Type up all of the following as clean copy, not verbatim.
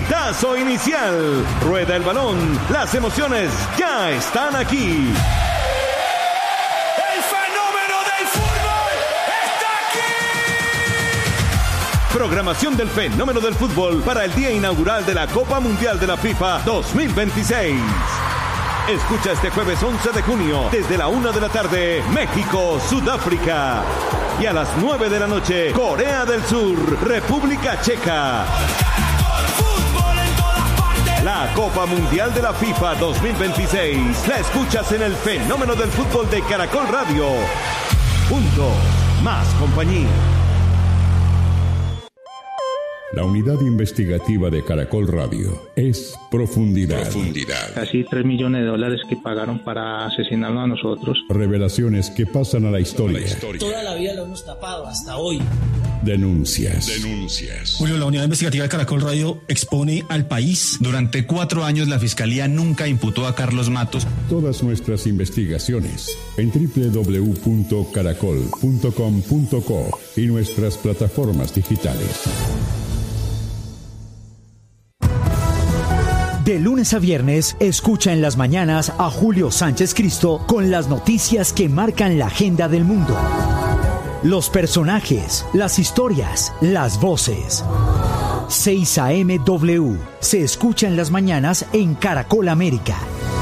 Pitazo inicial. Rueda el balón. Las emociones ya están aquí. ¡El fenómeno del fútbol está aquí! Programación del fenómeno del fútbol para el día inaugural de la Copa Mundial de la FIFA 2026. Escucha este jueves 11 de junio, desde la 1 de la tarde, México, Sudáfrica. Y a las 9 de la noche, Corea del Sur, República Checa. La Copa Mundial de la FIFA 2026 la escuchas en el fenómeno del fútbol de Caracol Radio. Juntos, más compañía. La unidad investigativa de Caracol Radio es Profundidad. Casi $3 millones que pagaron para asesinarnos a nosotros. Revelaciones que pasan a la historia. Toda la vida lo hemos tapado hasta hoy. Denuncias. Julio, la unidad investigativa de Caracol Radio expone al país. Durante 4 años la Fiscalía nunca imputó a Carlos Matos. Todas nuestras investigaciones en www.caracol.com.co y nuestras plataformas digitales. De lunes a viernes, escucha en las mañanas a Julio Sánchez Cristo con las noticias que marcan la agenda del mundo. Los personajes, las historias, las voces. 6 AM W se escucha en las mañanas en Caracol América.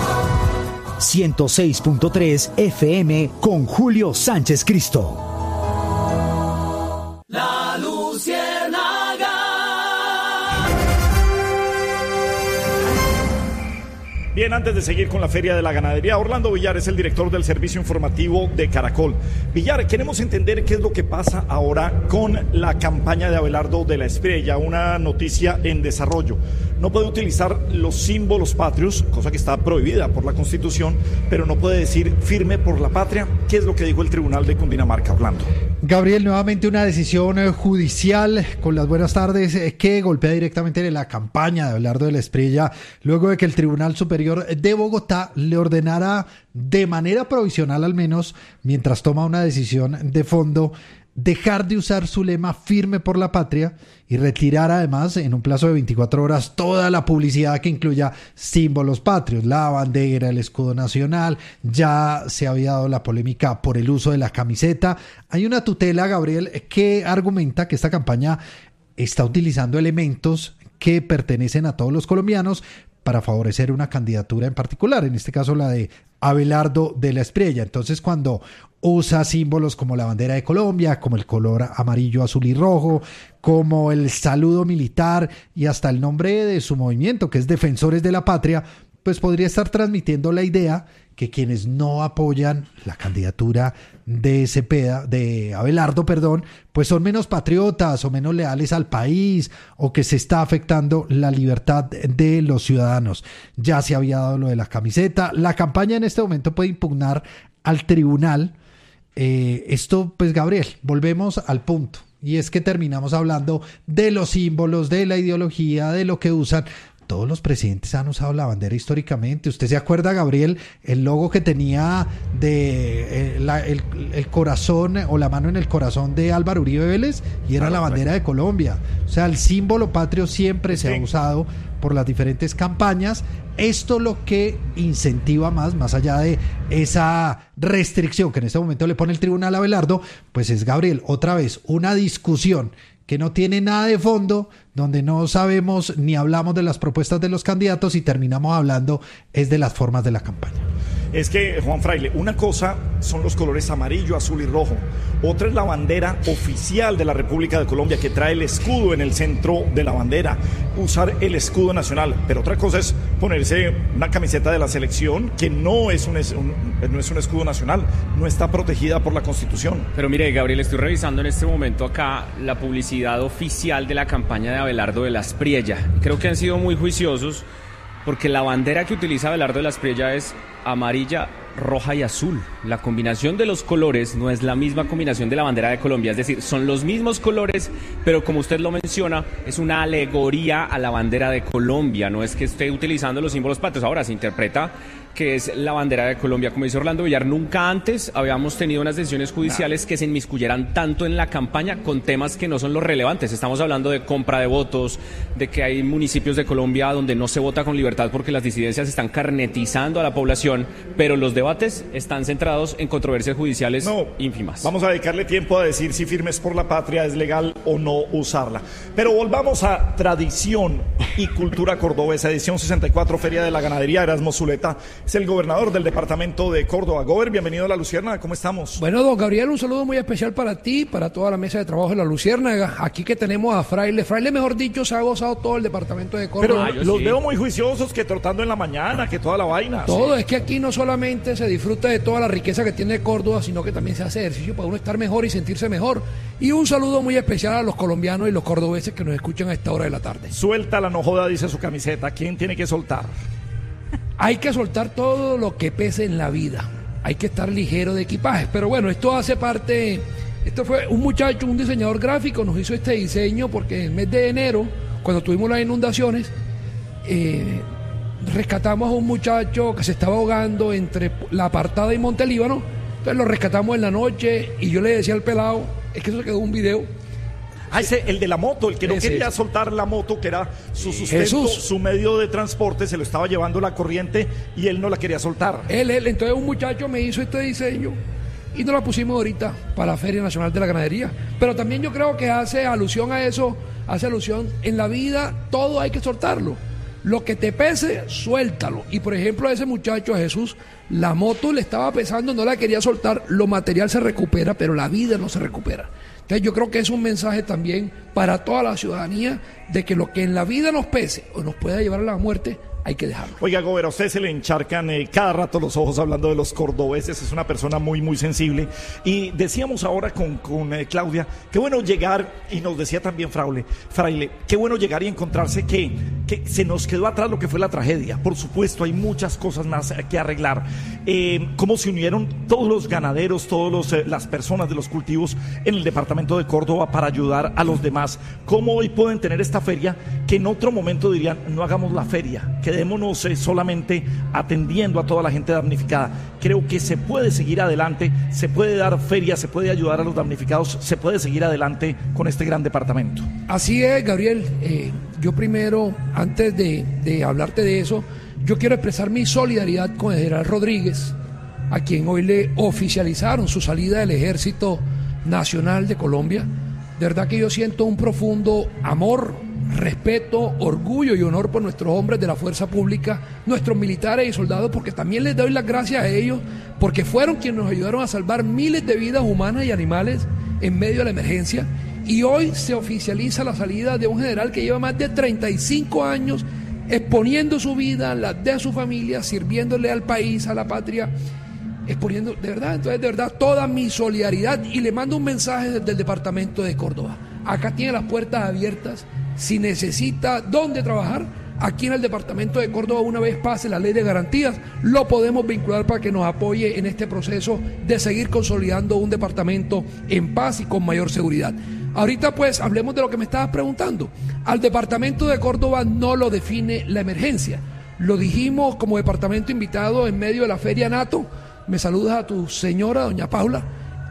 106.3 FM con Julio Sánchez Cristo. La Luciérnaga. Bien, antes de seguir con la Feria de la Ganadería, Orlando Villar es el director del servicio informativo de Caracol. Villar, queremos entender qué es lo que pasa ahora con la campaña de Abelardo de la Espriella, una noticia en desarrollo. No puede utilizar los símbolos patrios, cosa que está prohibida por la Constitución, pero no puede decir firme por la patria. ¿Qué es lo que dijo el Tribunal de Cundinamarca, Orlando? Gabriel, nuevamente una decisión judicial, con las buenas tardes, que golpea directamente la campaña de Abelardo de la Espriella, luego de que el Tribunal Superior de Bogotá le ordenara de manera provisional, al menos, mientras toma una decisión de fondo, dejar de usar su lema firme por la patria y retirar además en un plazo de 24 horas toda la publicidad que incluya símbolos patrios, la bandera, el escudo nacional. Ya se había dado la polémica por el uso de la camiseta. Hay una tutela, Gabriel, que argumenta que esta campaña está utilizando elementos que pertenecen a todos los colombianos para favorecer una candidatura en particular, en este caso la de Abelardo de la Espriella. Entonces, cuando usa símbolos como la bandera de Colombia, como el color amarillo, azul y rojo, como el saludo militar y hasta el nombre de su movimiento, que es Defensores de la Patria, pues podría estar transmitiendo la idea que quienes no apoyan la candidatura de Cepeda, de Abelardo, pues son menos patriotas o menos leales al país, o que se está afectando la libertad de los ciudadanos. Ya se había dado lo de la camiseta. La campaña en este momento puede impugnar al tribunal. Esto, pues, Gabriel, volvemos al punto. Y es que terminamos hablando de los símbolos, de la ideología, de lo que usan. Todos los presidentes han usado la bandera históricamente. ¿Usted se acuerda, Gabriel, el logo que tenía de el corazón o la mano en el corazón de Álvaro Uribe Vélez? Y era la bandera de Colombia. O sea, el símbolo patrio siempre se ha usado por las diferentes campañas. Esto lo que incentiva más allá de esa restricción que en este momento le pone el tribunal a Abelardo, pues es, Gabriel, otra vez una discusión que no tiene nada de fondo, donde no sabemos ni hablamos de las propuestas de los candidatos y terminamos hablando es de las formas de la campaña. Es que, Juan Fraile, una cosa son los colores amarillo, azul y rojo. Otra es la bandera oficial de la República de Colombia, que trae el escudo en el centro de la bandera. Usar el escudo nacional. Pero otra cosa es ponerse una camiseta de la selección, que no es un escudo nacional. No está protegida por la Constitución. Pero mire, Gabriel, estoy revisando en este momento acá la publicidad oficial de la campaña de Abelardo de la Espriella. Creo que han sido muy juiciosos, porque la bandera que utiliza Abelardo de la Espriella es amarilla, roja y azul. La combinación de los colores no es la misma combinación de la bandera de Colombia, es decir, son los mismos colores, pero como usted lo menciona, es una alegoría a la bandera de Colombia, no es que esté utilizando los símbolos patrios. Ahora se interpreta que es la bandera de Colombia. Como dice Orlando Villar, nunca antes habíamos tenido unas decisiones judiciales que se inmiscuyeran tanto en la campaña con temas que no son los relevantes. Estamos hablando de compra de votos, de que hay municipios de Colombia donde no se vota con libertad porque las disidencias están carnetizando a la población, pero los debates están centrados en controversias judiciales ínfimas. Vamos a dedicarle tiempo a decir si Firmes por la Patria es legal o no usarla. Pero volvamos a tradición y cultura cordobesa, edición 64, Feria de la Ganadería. Erasmo Zuleta es el gobernador del departamento de Córdoba. Gober, bienvenido a La Luciérnaga, ¿cómo estamos? Bueno, don Gabriel, un saludo muy especial para ti, para toda la mesa de trabajo de La Luciérnaga. Aquí que tenemos a Fraile, mejor dicho, se ha gozado todo el departamento de Córdoba. Pero los veo muy juiciosos, que trotando en la mañana, que toda la vaina. Todo, es que aquí no solamente se disfruta de toda la riqueza que tiene Córdoba, sino que también se hace ejercicio para uno estar mejor y sentirse mejor. Y un saludo muy especial a los colombianos y los cordobeses que nos escuchan a esta hora de la tarde. Suéltala, no joda, dice su camiseta. ¿Quién tiene que soltar? Hay que soltar todo lo que pese en la vida. Hay que estar ligero de equipaje. Pero bueno, esto hace parte... Esto fue un muchacho, un diseñador gráfico, nos hizo este diseño porque en el mes de enero, cuando tuvimos las inundaciones, rescatamos a un muchacho que se estaba ahogando entre La Apartada y Montelíbano. Entonces lo rescatamos en la noche y yo le decía al pelado, es que eso quedó un video. Ese, el de la moto, el que no quería soltar la moto, que era su sustento, su medio de transporte, se lo estaba llevando la corriente y él no la quería soltar. Entonces un muchacho me hizo este diseño y nos la pusimos ahorita para la Feria Nacional de la Ganadería. Pero también yo creo que hace alusión a eso, hace alusión, en la vida todo hay que soltarlo. Lo que te pese, suéltalo. Y por ejemplo a ese muchacho, a Jesús, la moto le estaba pesando, no la quería soltar, lo material se recupera, pero la vida no se recupera. Entonces yo creo que es un mensaje también para toda la ciudadanía de que lo que en la vida nos pese o nos pueda llevar a la muerte, hay que dejarlo. Oiga, Gober, a usted se le encharcan cada rato los ojos hablando de los cordobeses, es una persona muy, muy sensible. Y decíamos ahora con Claudia, qué bueno llegar, y nos decía también Fraile, qué bueno llegar y encontrarse que se nos quedó atrás lo que fue la tragedia. Por supuesto, hay muchas cosas más que arreglar. Cómo se unieron todos los ganaderos, las personas de los cultivos en el departamento de Córdoba para ayudar a los demás. Cómo hoy pueden tener esta feria que en otro momento dirían, no hagamos la feria, quedémonos solamente atendiendo a toda la gente damnificada. Creo que se puede seguir adelante, se puede dar feria, se puede ayudar a los damnificados, se puede seguir adelante con este gran departamento. Así es, Gabriel. Yo primero, antes de hablarte de eso, yo quiero expresar mi solidaridad con el general Rodríguez, a quien hoy le oficializaron su salida del Ejército Nacional de Colombia. De verdad que yo siento un profundo amor, respeto, orgullo y honor por nuestros hombres de la fuerza pública, nuestros militares y soldados, porque también les doy las gracias a ellos, porque fueron quienes nos ayudaron a salvar miles de vidas humanas y animales en medio de la emergencia. Y hoy se oficializa la salida de un general que lleva más de 35 años exponiendo su vida, la de su familia, sirviéndole al país, a la patria, exponiendo, de verdad, entonces de verdad toda mi solidaridad, y le mando un mensaje desde el departamento de Córdoba. Acá tiene las puertas abiertas. Si necesita dónde trabajar, aquí en el departamento de Córdoba, una vez pase la ley de garantías, lo podemos vincular para que nos apoye en este proceso de seguir consolidando un departamento en paz y con mayor seguridad. Ahorita pues hablemos de lo que me estabas preguntando. Al departamento de Córdoba no lo define la emergencia. Lo dijimos como departamento invitado en medio de la Feria Nato. Me saludas a tu señora, doña Paula.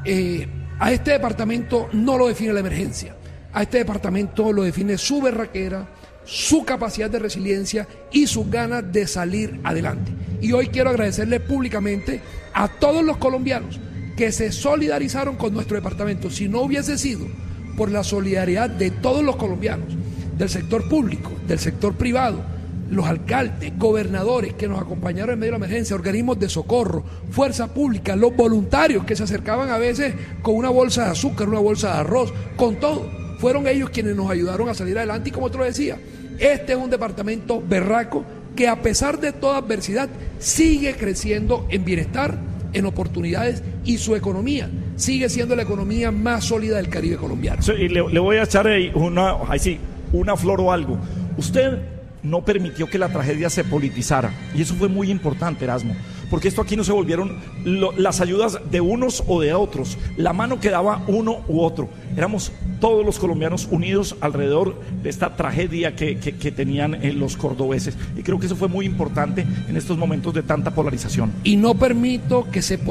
A este departamento no lo define la emergencia. A este departamento lo define su berraquera, su capacidad de resiliencia y sus ganas de salir adelante. Y hoy quiero agradecerle públicamente a todos los colombianos que se solidarizaron con nuestro departamento. Si no hubiese sido por la solidaridad de todos los colombianos, del sector público, del sector privado, los alcaldes, gobernadores que nos acompañaron en medio de la emergencia, organismos de socorro, fuerza pública, los voluntarios que se acercaban a veces con una bolsa de azúcar, una bolsa de arroz, con todo, fueron ellos quienes nos ayudaron a salir adelante. Y como te lo decía, este es un departamento berraco que a pesar de toda adversidad sigue creciendo en bienestar, en oportunidades, y su economía sigue siendo la economía más sólida del Caribe colombiano. Sí, y le voy a echar ahí una flor o algo. Usted no permitió que la tragedia se politizara, y eso fue muy importante, Erasmo, porque esto aquí no se volvieron las ayudas de unos o de otros, la mano que daba uno u otro. Éramos todos los colombianos unidos alrededor de esta tragedia que tenían los cordobeses, y creo que eso fue muy importante en estos momentos de tanta polarización. Y no permito que se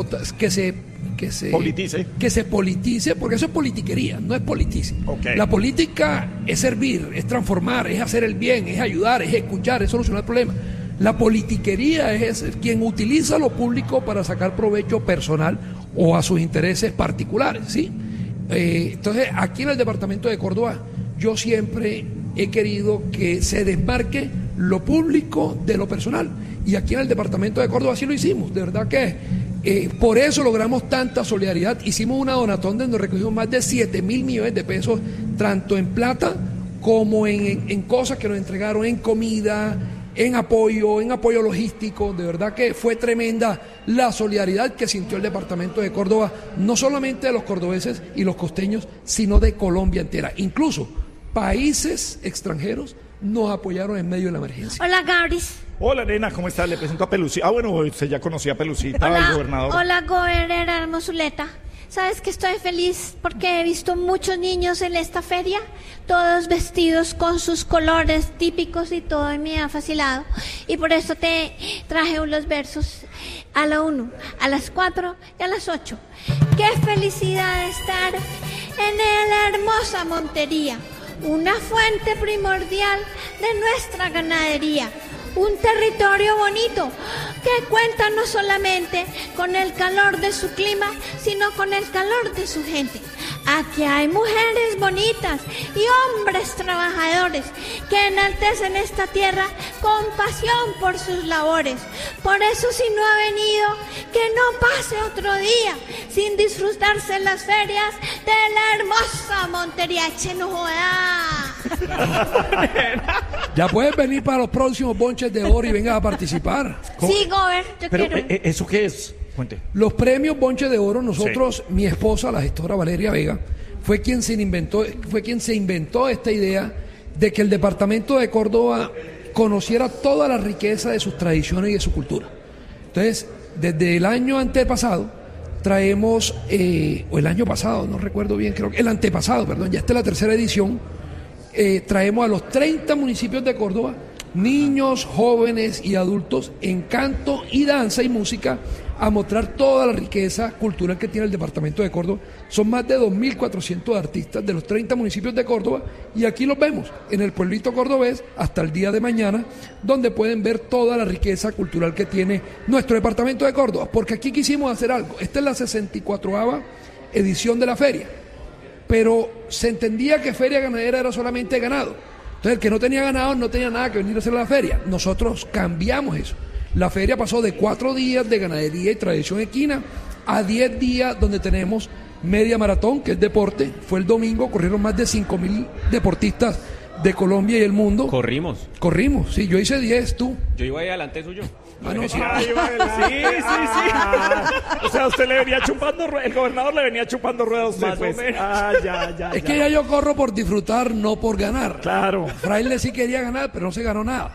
politice, porque eso es politiquería, no es politice. Okay. La política es servir, es transformar, es hacer el bien, es ayudar, es escuchar, es solucionar problemas. La politiquería es quien utiliza lo público para sacar provecho personal o a sus intereses particulares, ¿sí? Entonces, aquí en el departamento de Córdoba, yo siempre he querido que se desmarque lo público de lo personal. Y aquí en el departamento de Córdoba sí lo hicimos. De verdad que por eso logramos tanta solidaridad. Hicimos una donatón donde recogimos más de 7.000 millones de pesos, tanto en plata como en cosas que nos entregaron, en comida, en apoyo logístico. De verdad que fue tremenda la solidaridad que sintió el departamento de Córdoba, no solamente de los cordobeses y los costeños, sino de Colombia entera. Incluso países extranjeros nos apoyaron en medio de la emergencia. Hola, Gabris. Hola, nena, ¿cómo estás? Le presento a Pelucita. Ah, bueno, usted ya conocía a Pelucita, al gobernador. Hola, gobernador Zuleta. ¿Sabes que estoy feliz? Porque he visto muchos niños en esta feria, todos vestidos con sus colores típicos y todo, y me ha fascinado. Y por eso te traje unos versos a la 1, a las 4 y a las 8. ¡Qué felicidad estar en la hermosa Montería! Una fuente primordial de nuestra ganadería. Un territorio bonito que cuenta no solamente con el calor de su clima, sino con el calor de su gente. Aquí hay mujeres bonitas y hombres trabajadores que enaltecen esta tierra con pasión por sus labores. Por eso, si no ha venido, que no pase otro día sin disfrutarse en las ferias de la hermosa Montería. ¡Che, no joda! Ya puedes venir para los próximos bonches de oro y vengas a participar. Sí, Gober, Pero, quiero. ¿eso qué es? Cuente. Los premios Bonche de Oro, nosotros, mi esposa, la gestora Valeria Vega, fue quien se inventó esta idea de que el departamento de Córdoba conociera toda la riqueza de sus tradiciones y de su cultura. Entonces, desde el año antepasado, traemos, o el año pasado, no recuerdo bien, creo que el antepasado, perdón, ya esta es la tercera edición, traemos a los 30 municipios de Córdoba niños, jóvenes y adultos en canto y danza y música a mostrar toda la riqueza cultural que tiene el departamento de Córdoba. Son más de 2.400 artistas de los 30 municipios de Córdoba, y aquí los vemos en el pueblito cordobés hasta el día de mañana, donde pueden ver toda la riqueza cultural que tiene nuestro departamento de Córdoba, porque aquí quisimos hacer algo. Esta es la 64ª edición de la feria, pero se entendía que feria ganadera era solamente ganado. Entonces, el que no tenía ganado no tenía nada que venir a hacer la feria. Nosotros cambiamos eso. La feria pasó de 4 días de ganadería y tradición equina a 10 días donde tenemos media maratón, que es deporte. Fue el domingo, corrieron más de 5.000 deportistas de Colombia y el mundo. Corrimos, sí, yo hice 10, tú. Yo iba ahí adelante suyo. Ah, no, sí. Sí. O sea, usted le venía chupando, el gobernador le venía chupando ruedas a usted, Más pues. o menos. Es que ya yo corro por disfrutar, no por ganar. Claro. Fraile sí quería ganar, pero no se ganó nada.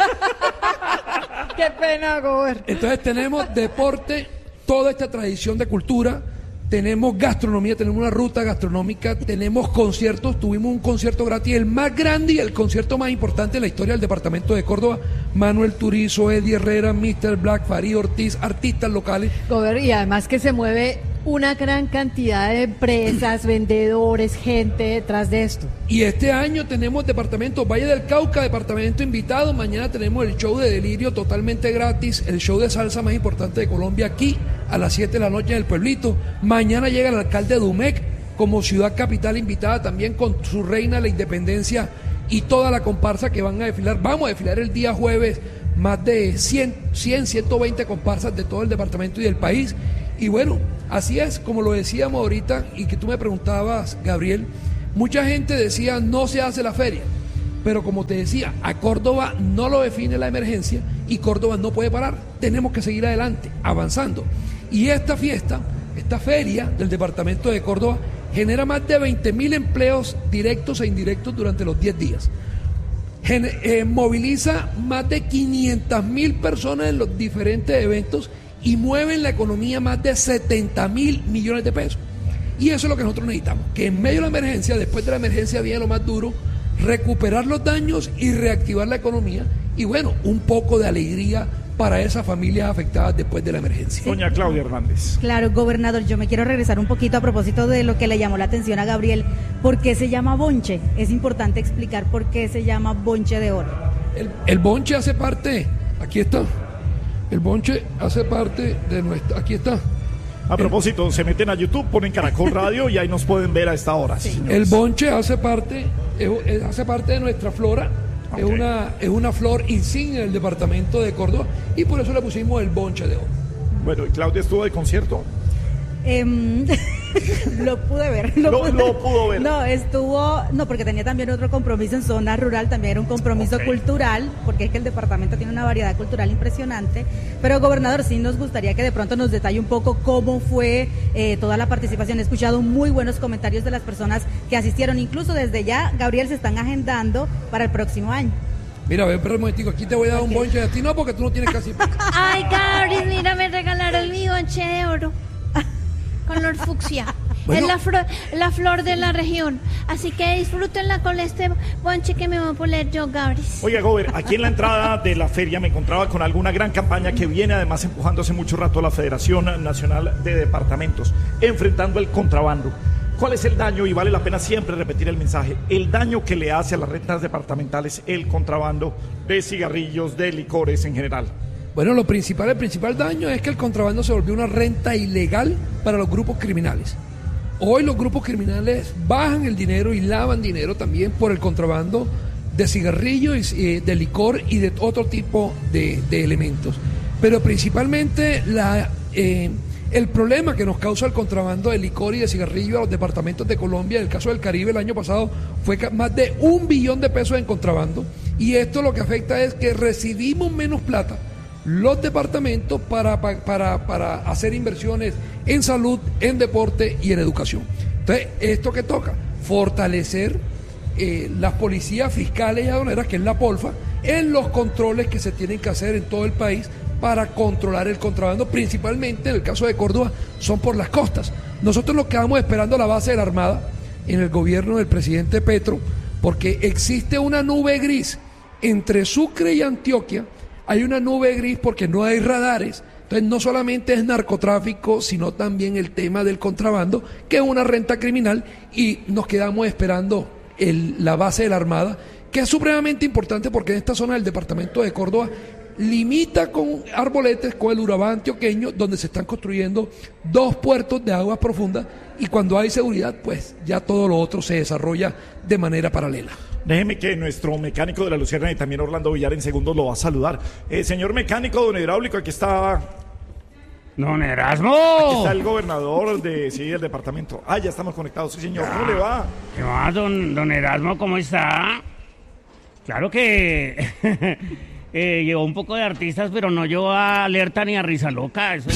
Qué pena, Gober. Entonces tenemos deporte, toda esta tradición de cultura, tenemos gastronomía, tenemos una ruta gastronómica, tenemos conciertos, tuvimos un concierto gratis, el más grande y el concierto más importante de la historia del departamento de Córdoba. Manuel Turizo, Eddie Herrera, Mr. Black, Farid Ortiz, artistas locales. Gober, y además que se mueve una gran cantidad de empresas, vendedores, gente detrás de esto. Y este año tenemos departamento Valle del Cauca, departamento invitado. Mañana tenemos el show de Delirio totalmente gratis, el show de salsa más importante de Colombia aquí a las 7 de la noche en el pueblito. Mañana llega el alcalde de Dumec como ciudad capital invitada también con su reina de la independencia y toda la comparsa que van a desfilar. Vamos a desfilar el día jueves más de 120 comparsas de todo el departamento y del país. Y bueno, así es, como lo decíamos ahorita y que tú me preguntabas, Gabriel, mucha gente decía no se hace la feria, pero como te decía, a Córdoba no lo define la emergencia y Córdoba no puede parar, tenemos que seguir adelante, avanzando. Y esta fiesta, esta feria del departamento de Córdoba genera más de 20.000 empleos directos e indirectos durante los 10 días. Moviliza más de 500.000 personas en los diferentes eventos y mueven la economía más de 70.000 millones de pesos. Y eso es lo que nosotros necesitamos, que en medio de la emergencia, después de la emergencia viene lo más duro, recuperar los daños y reactivar la economía y bueno, un poco de alegría para esas familias afectadas después de la emergencia. Doña Claudia Hernández. Claro, gobernador, yo me quiero regresar un poquito a propósito de lo que le llamó la atención a Gabriel. ¿Por qué se llama bonche? Es importante explicar por qué se llama bonche de oro. El bonche hace parte, aquí está, el bonche hace parte de nuestra, aquí está. A propósito, se meten a YouTube, ponen Caracol Radio y ahí nos pueden ver a esta hora. Sí. El bonche hace parte de nuestra flora. Okay. Es una flor insignia del departamento de Córdoba y por eso le pusimos el bonche de oro. Bueno, ¿y Claudia estuvo de concierto? Lo pude ver. Lo pudo ver. No, porque tenía también otro compromiso en zona rural, también era un compromiso cultural, porque es que el departamento tiene una variedad cultural impresionante. Pero, gobernador, sí nos gustaría que de pronto nos detalle un poco cómo fue toda la participación. He escuchado muy buenos comentarios de las personas que asistieron, incluso desde ya, Gabriel, se están agendando para el próximo año. Mira, ven, pero un momentico, aquí te voy a dar un bonche de ti, no, porque tú no tienes casi... Ay, Gabriel, mira, me regalaron mi bonche de oro. Color fucsia. Bueno. Es la flor de la región. Así que disfrútenla con este bonche que me voy a poner yo, Gabris. Oiga, Gober, aquí en la entrada de la feria me encontraba con alguna gran campaña que viene además empujando hace mucho rato la Federación Nacional de Departamentos, enfrentando el contrabando. ¿Cuál es el daño? Y vale la pena siempre repetir el mensaje. El daño que le hace a las rentas departamentales el contrabando de cigarrillos, de licores en general. Bueno, el principal daño es que el contrabando se volvió una renta ilegal para los grupos criminales. Hoy los grupos criminales bajan el dinero y lavan dinero también por el contrabando de cigarrillos, de licor y de otro tipo de elementos. Pero principalmente el problema que nos causa el contrabando de licor y de cigarrillo a los departamentos de Colombia, en el caso del Caribe el año pasado, fue más de 1 billón de pesos en contrabando. Y esto lo que afecta es que recibimos menos plata los departamentos para hacer inversiones en salud, en deporte y en educación. Entonces, ¿esto qué toca? Fortalecer las policías fiscales y aduaneras, que es la POLFA, en los controles que se tienen que hacer en todo el país para controlar el contrabando, principalmente en el caso de Córdoba, son por las costas. Nosotros nos quedamos esperando la base de la Armada en el gobierno del presidente Petro, porque existe una nube gris entre Sucre y Antioquia. Hay una nube gris porque no hay radares. Entonces no solamente es narcotráfico, sino también el tema del contrabando, que es una renta criminal, y nos quedamos esperando la base de la Armada, que es supremamente importante porque en esta zona del departamento de Córdoba limita con Arboletes, con el Urabá antioqueño, donde se están construyendo 2 puertos de aguas profundas, y cuando hay seguridad, pues ya todo lo otro se desarrolla de manera paralela. Déjeme que nuestro mecánico de la Luciérnaga y también Orlando Villar en segundos lo va a saludar. Señor mecánico, don Hidráulico, aquí está... ¡Don Erasmo! Aquí está el gobernador del departamento. Ya estamos conectados, sí señor. ¿Cómo le va? ¿Qué va, don Erasmo? ¿Cómo está? Claro que... llevó un poco de artistas, pero no llevó a Alerta ni a Risa Loca. Eso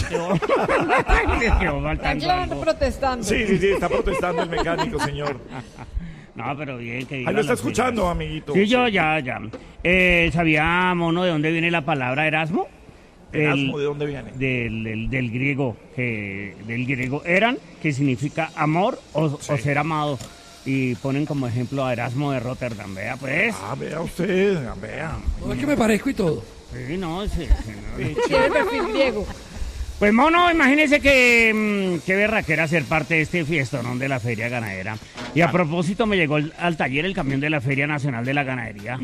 quedó faltando algo. Protestando. Sí, está protestando el mecánico, señor. No, pero bien que diga. Ahí lo está escuchando, amiguito. Sí, yo ya. ¿Sabía, mono, de dónde viene la palabra Erasmo? ¿Erasmo de dónde viene? Del griego, del griego eran, que significa amor o ser amado. Y ponen como ejemplo a Erasmo de Rotterdam, vea pues. Vea usted, vea. No es que me parezco y todo. Sí, no, sí. Tiene perfil griego. Pues mono, imagínese que qué berraquera ser parte de este fiestonón de la Feria Ganadera. Y a propósito me llegó al taller el camión de la Feria Nacional de la Ganadería.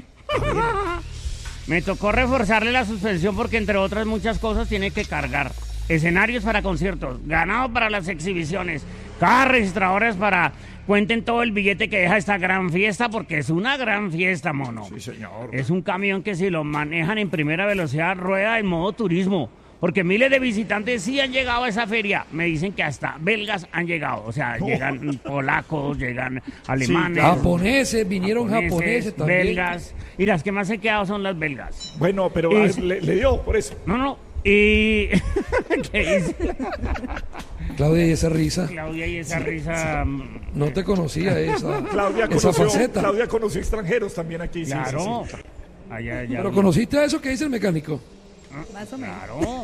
Me tocó reforzarle la suspensión porque entre otras muchas cosas tiene que cargar escenarios para conciertos, ganado para las exhibiciones, cajas registradoras para cuenten todo el billete que deja esta gran fiesta, porque es una gran fiesta, mono. Sí, señor. Es un camión que si lo manejan en primera velocidad rueda en modo turismo. Porque miles de visitantes sí han llegado a esa feria. Me dicen que hasta belgas han llegado. O sea, llegan polacos, llegan alemanes. Sí, japoneses, vinieron japoneses también. Belgas. Y las que más se han quedado son las belgas. Bueno, pero le dio por eso. No. Y... ¿Qué dice? Claudia, ¿y esa risa? Claudia, ¿y esa risa? No te conocía esa faceta. Claudia conoció extranjeros también aquí. Claro. Sí. ¿Pero conociste a eso que dice el mecánico? Más o menos.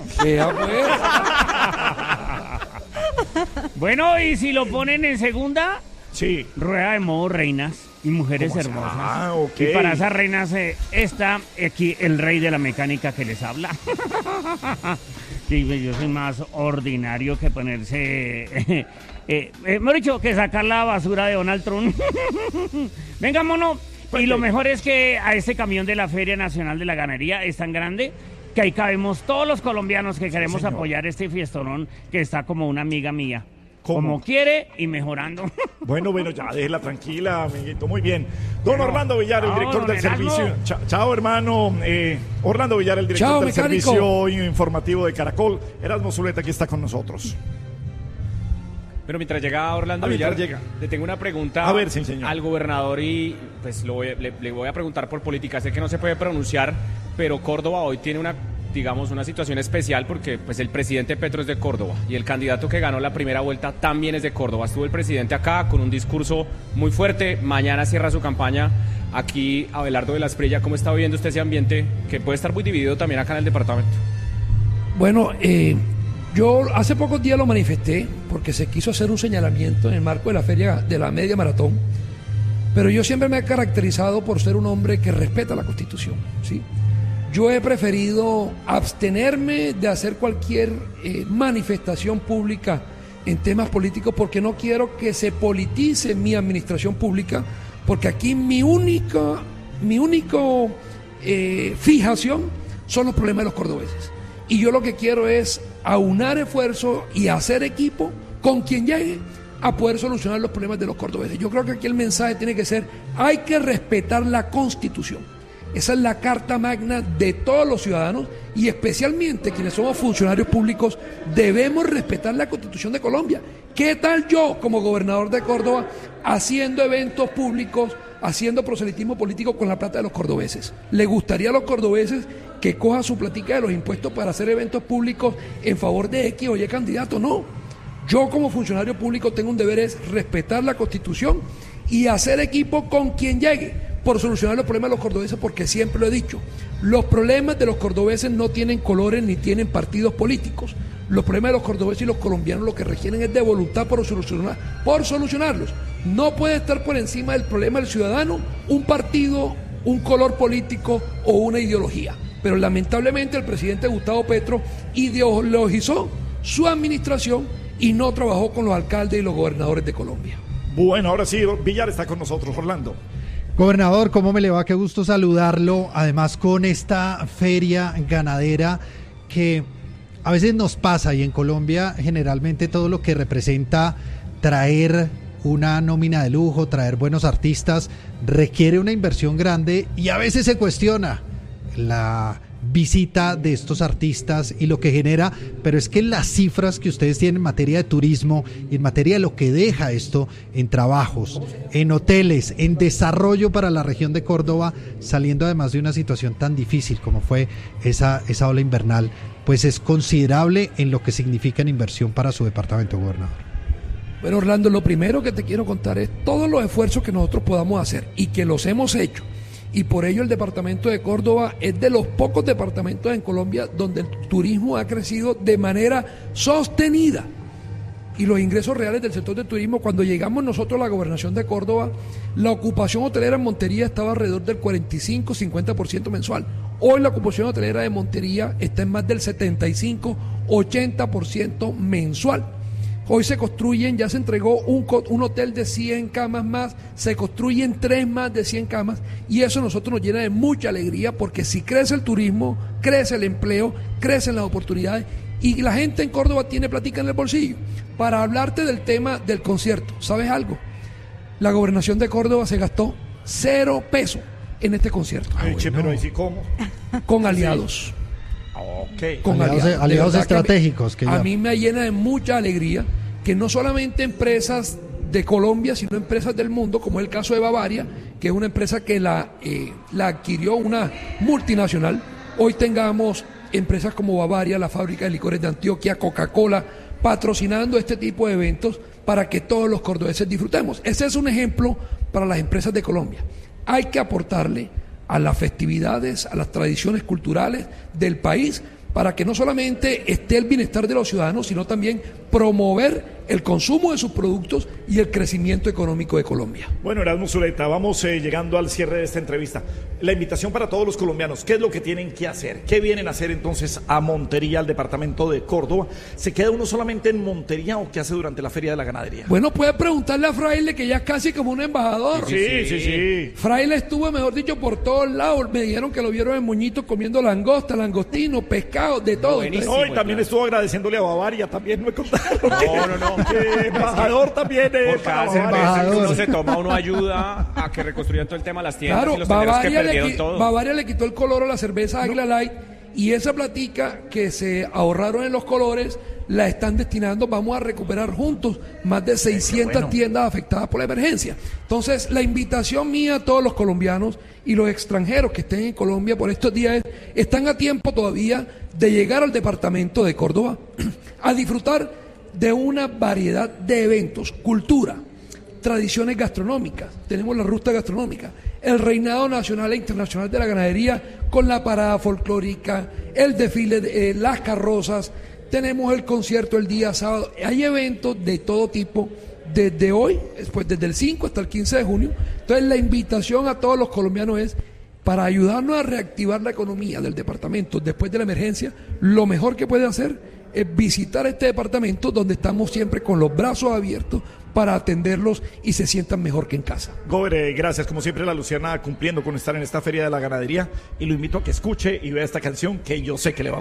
Claro. Bueno, y si lo ponen en segunda, sí, rueda de modo reinas y mujeres hermosas. Ah, ok. Y para esas reinas está aquí el rey de la mecánica que les habla. Sí, yo soy más ordinario que ponerse... hemos dicho que sacar la basura de Donald Trump. Venga, mono. Y lo mejor es que a este camión de la Feria Nacional de la Ganadería es tan grande que ahí cabemos todos los colombianos que queremos apoyar este fiestonón que está como una amiga mía. Como quiere y mejorando. Bueno, ya déjela tranquila, amiguito. Muy bien. Don Orlando Villar, el director del servicio. Chao, hermano. Orlando Villar, el director del servicio informativo de Caracol. Erasmo Zuleta, aquí está con nosotros. Pero mientras llega Orlando Villar, le tengo una pregunta al gobernador y pues le voy a preguntar por política. Sé que no se puede pronunciar, pero Córdoba hoy tiene una situación especial porque pues el presidente Petro es de Córdoba y el candidato que ganó la primera vuelta también es de Córdoba. Estuvo el presidente acá con un discurso muy fuerte. Mañana cierra su campaña aquí Abelardo de la Espriella. ¿Cómo está viviendo usted ese ambiente que puede estar muy dividido también acá en el departamento? Bueno, yo hace pocos días lo manifesté porque se quiso hacer un señalamiento en el marco de la feria de la media maratón, pero yo siempre me he caracterizado por ser un hombre que respeta la Constitución, ¿sí? Yo he preferido abstenerme de hacer cualquier manifestación pública en temas políticos porque no quiero que se politice mi administración pública, porque aquí mi única fijación son los problemas de los cordobeses. Y yo lo que quiero es aunar esfuerzos y hacer equipo con quien llegue a poder solucionar los problemas de los cordobeses. Yo creo que aquí el mensaje tiene que ser: hay que respetar la Constitución. Esa es la carta magna de todos los ciudadanos y especialmente quienes somos funcionarios públicos debemos respetar la Constitución de Colombia. ¿Qué tal yo como gobernador de Córdoba haciendo eventos públicos, haciendo proselitismo político con la plata de los cordobeses? ¿Le gustaría a los cordobeses que coja su platica de los impuestos para hacer eventos públicos en favor de X o Y candidato? No. Yo como funcionario público tengo un deber, es respetar la Constitución y hacer equipo con quien llegue por solucionar los problemas de los cordobeses, porque siempre lo he dicho, los problemas de los cordobeses no tienen colores ni tienen partidos políticos. Los problemas de los cordobeses y los colombianos lo que requieren es de voluntad por solucionarlos. No puede estar por encima del problema del ciudadano un partido, un color político o una ideología. Pero lamentablemente el presidente Gustavo Petro ideologizó su administración y no trabajó con los alcaldes y los gobernadores de Colombia. Bueno, ahora sí, Villar está con nosotros, Orlando. Gobernador, ¿cómo me le va? Qué gusto saludarlo. Además, con esta feria ganadera que a veces nos pasa, y en Colombia generalmente todo lo que representa traer una nómina de lujo, traer buenos artistas, requiere una inversión grande y a veces se cuestiona la visita de estos artistas y lo que genera, pero es que las cifras que ustedes tienen en materia de turismo y en materia de lo que deja esto en trabajos, en hoteles, en desarrollo para la región de Córdoba, saliendo además de una situación tan difícil como fue esa ola invernal, pues es considerable en lo que significa en inversión para su departamento, gobernador. Bueno, Orlando, lo primero que te quiero contar es todos los esfuerzos que nosotros podamos hacer y que los hemos hecho. Y por ello el departamento de Córdoba es de los pocos departamentos en Colombia donde el turismo ha crecido de manera sostenida. Y los ingresos reales del sector del turismo, cuando llegamos nosotros a la gobernación de Córdoba, la ocupación hotelera en Montería estaba alrededor del 45-50% mensual. Hoy la ocupación hotelera de Montería está en más del 75-80% mensual. Hoy se construyen, ya se entregó un hotel de 100 camas más, se construyen 3 más de 100 camas y eso a nosotros nos llena de mucha alegría porque si crece el turismo, crece el empleo, crecen las oportunidades y la gente en Córdoba tiene platica en el bolsillo. Para hablarte del tema del concierto, ¿sabes algo? La gobernación de Córdoba se gastó 0 pesos en este concierto. Pero ¿y cómo? Con aliados. Okay. Con aliados estratégicos. A mí me llena de mucha alegría que no solamente empresas de Colombia, sino empresas del mundo, como es el caso de Bavaria, que es una empresa que la adquirió una multinacional, hoy tengamos empresas como Bavaria, la fábrica de licores de Antioquia, Coca-Cola, patrocinando este tipo de eventos para que todos los cordobeses disfrutemos. Ese es un ejemplo para las empresas de Colombia. Hay que aportarle a las festividades, a las tradiciones culturales del país para que no solamente esté el bienestar de los ciudadanos, sino también promover el consumo de sus productos y el crecimiento económico de Colombia. Bueno, Erasmo Zuleta, vamos llegando al cierre de esta entrevista. La invitación para todos los colombianos, ¿qué es lo que tienen que hacer? ¿Qué vienen a hacer entonces a Montería, al departamento de Córdoba? ¿Se queda uno solamente en Montería o qué hace durante la Feria de la Ganadería? Bueno, puede preguntarle a Fraile, que ya es casi como un embajador. Sí. Fraile estuvo, mejor dicho, por todos lados. Me dijeron que lo vieron en Moñito comiendo langosta, langostino, pescado, de todo. No, y también estuvo agradeciéndole a Bavaria, también me contaron. No. Embajador también. Por cada cerveza que uno se toma, uno ayuda a que reconstruyan todo el tema de las tiendas y los tenderos que perdieron todo. Bavaria le quitó el color a la cerveza Águila Light, y esa platica que se ahorraron en los colores la están destinando, vamos a recuperar juntos más de 600 tiendas afectadas por la emergencia. Entonces, la invitación mía a todos los colombianos y los extranjeros que estén en Colombia por estos días están a tiempo todavía de llegar al departamento de Córdoba a disfrutar de una variedad de eventos, cultura, tradiciones gastronómicas. Tenemos la ruta gastronómica, el reinado nacional e internacional de la ganadería con la parada folclórica, el desfile de las carrozas, tenemos el concierto el día sábado. Hay eventos de todo tipo desde hoy, desde el 5 hasta el 15 de junio. Entonces la invitación a todos los colombianos es, para ayudarnos a reactivar la economía del departamento después de la emergencia, lo mejor que puede hacer es visitar este departamento, donde estamos siempre con los brazos abiertos para atenderlos y se sientan mejor que en casa. Gober, gracias. Como siempre, la Luciana cumpliendo con estar en esta Feria de la Ganadería, y lo invito a que escuche y vea esta canción que yo sé que le va a